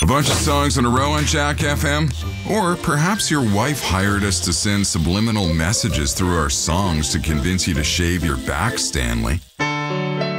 A bunch of songs in a row on Jack FM? Or perhaps your wife hired us to send subliminal messages through our songs to convince you to shave your back, Stanley.